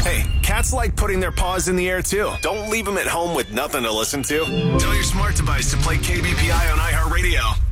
Hey, cats like putting their paws in the air too. Don't leave them at home with nothing to listen to. Tell your smart device to play KBPI on iHeartRadio.